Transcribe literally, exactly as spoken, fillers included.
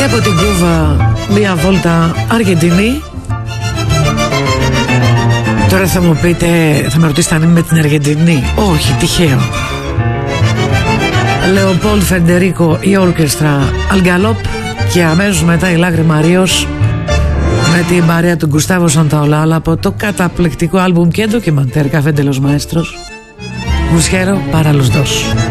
από την Κούβα μία βόλτα Αργεντινή. Τώρα θα μου πείτε, θα με ρωτήσετε αν είμαι με την Αργεντινή. Όχι, τυχαίο. Λεοπόλ Φεντερίκο, η όρκεστρα Αλγκαλόπ. Και αμέσως μετά η Λάγρη Μαρίος με την παρέα του Γκουστάβο Σανταολάλα από το καταπληκτικό άλμπουμ και ντοκιμαντέρ Καφέ de los Maestros. Μουσχέρο para los dos.